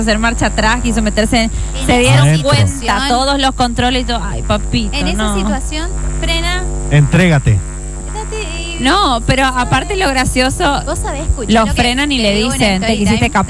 hacer marcha atrás, quiso meterse, En se esa dieron situación, cuenta, todos los controles y todo. Ay, papito, En esa no. situación, frena. Entrégate. Quédate y- No, pero aparte lo gracioso, Vos sabés escuchar. lo lo que frenan y te le digo en dicen, te Story quisiste Time, escapar.